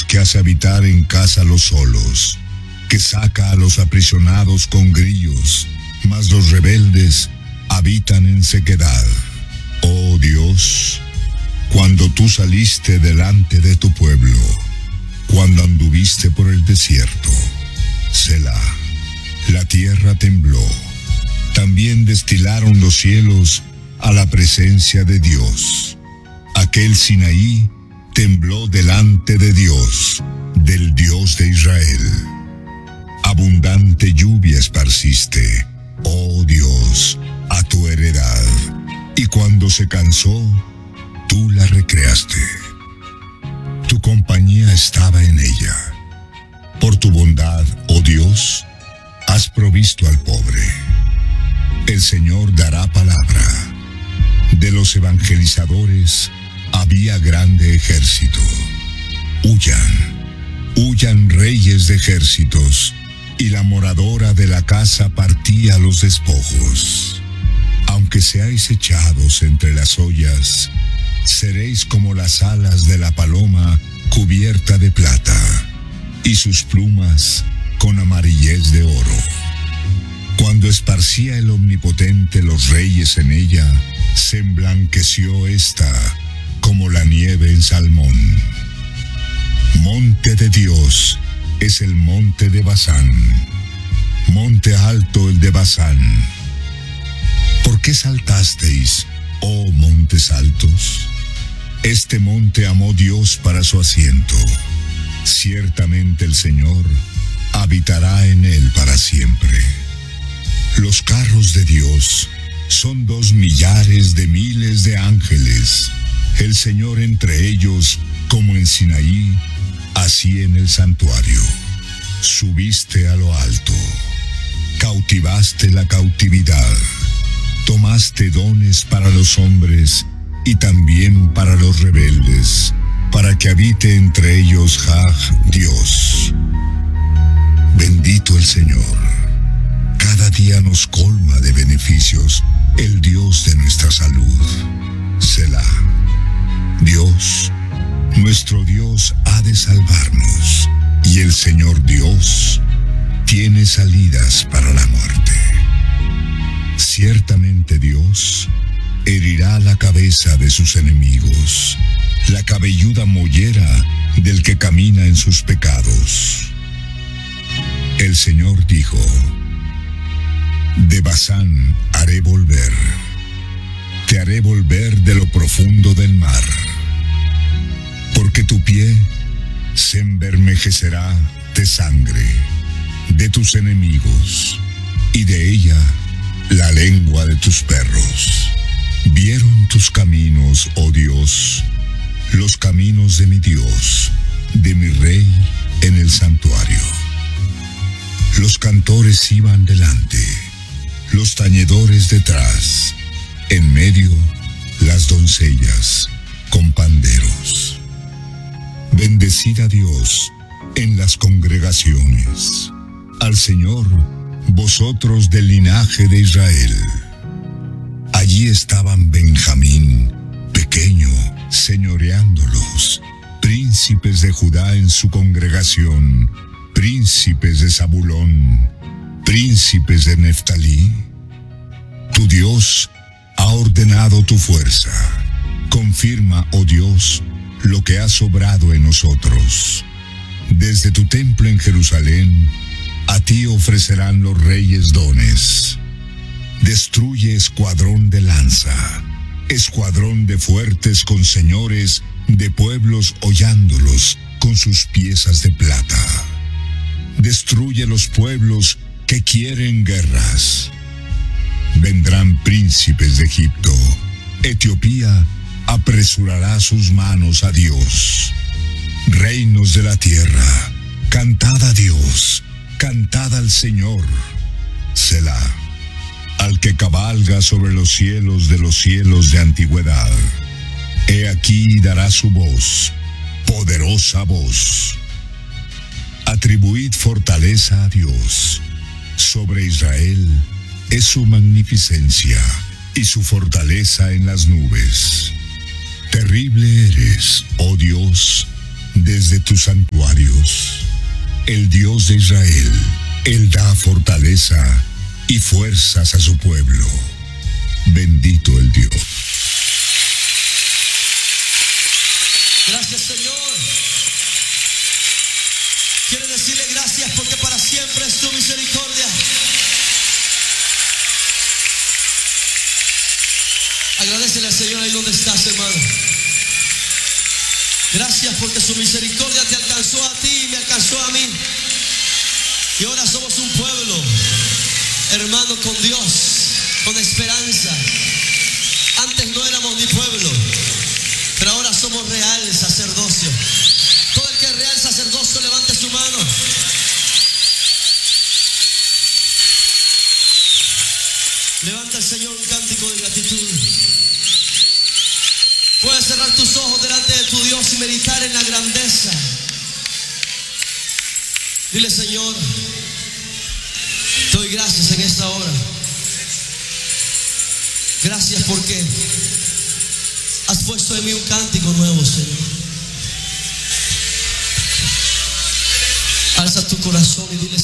que hace habitar en casa los solos, que saca a los aprisionados con grillos, mas los rebeldes habitan en sequedad. Oh Dios, cuando tú saliste delante de tu pueblo, cuando anduviste por el desierto, Selah, la tierra tembló. También destilaron los cielos a la presencia de Dios. Aquel Sinaí tembló delante de Dios, del Dios de Israel. Abundante lluvia esparciste, oh Dios, a tu heredad, y cuando se cansó, tú la recreaste. Tu compañía estaba en ella. Por tu bondad, oh Dios, has provisto al pobre. El Señor dará palabra. De los evangelizadores había grande ejército. Huyan, huyan reyes de ejércitos, y la moradora de la casa partía los despojos. Aunque seáis echados entre las ollas, seréis como las alas de la paloma cubierta de plata, y sus plumas con amarillez de oro. Cuando esparcía el Omnipotente los reyes en ella, se emblanqueció ésta como la nieve en Salmón. Monte de Dios es el monte de Basán, monte alto el de Basán. ¿Por qué saltasteis, oh montes altos? Este monte amó Dios para su asiento. Ciertamente el Señor habitará en él para siempre. Los carros de Dios son 2 millares de miles de ángeles, el Señor entre ellos, como en Sinaí, así en el santuario. Subiste a lo alto, cautivaste la cautividad, tomaste dones para los hombres y también para los rebeldes, para que habite entre ellos Jah, Dios. Bendito el Señor. Cada día nos colma de beneficios el Dios de nuestra salud. Selah. Dios, nuestro Dios, ha de salvarnos, y el Señor Dios tiene salidas para la muerte. Ciertamente Dios herirá la cabeza de sus enemigos, la cabelluda mollera del que camina en sus pecados. El Señor dijo: de Basán haré volver, te haré volver de lo profundo del mar, porque tu pie se envermejecerá de sangre de tus enemigos, y de ella la lengua de tus perros. Vieron tus caminos, oh Dios, los caminos de mi Dios, de mi Rey en el santuario. Los cantores iban delante, los tañedores detrás, en medio las doncellas con panderos. Bendecid a Dios en las congregaciones, al Señor, vosotros del linaje de Israel. Allí estaban Benjamín, pequeño, señoreándolos, príncipes de Judá en su congregación, príncipes de Zabulón, príncipes de Neftalí. Tu Dios ha ordenado tu fuerza. Confirma, oh Dios, lo que ha sobrado en nosotros. Desde tu templo en Jerusalén, a ti ofrecerán los reyes dones. Destruye escuadrón de lanza, escuadrón de fuertes con señores de pueblos hollándolos con sus piezas de plata. Destruye los pueblos que quieren guerras. Vendrán príncipes de Egipto. Etiopía apresurará sus manos a Dios. Reinos de la tierra, cantad a Dios, cantad al Señor. Selah. Al que cabalga sobre los cielos de antigüedad. He aquí dará su voz, poderosa voz. Atribuid fortaleza a Dios. Sobre Israel es su magnificencia y su fortaleza en las nubes. Terrible eres, oh Dios, desde tus santuarios. El Dios de Israel, Él da fortaleza y fuerzas a su pueblo. Bendito el Dios. Gracias, Señor. Quiero decirle gracias porque para siempre es tu misericordia. Agradecele al Señor ahí donde estás, hermano. Gracias porque su misericordia te alcanzó a ti y me alcanzó a mí. Y ahora somos un pueblo, hermano, con Dios, con esperanza. Antes no éramos ni pueblo, pero ahora somos real sacerdocio. Todo el que es real sacerdocio, levante su mano. Levanta al Señor un cántico de gratitud. Puedes cerrar tus ojos delante de tu Dios y meditar en la grandeza. Dile: Señor, te doy gracias en esta hora. Gracias porque has puesto en mí un cántico nuevo, Señor. Alza tu corazón y dile: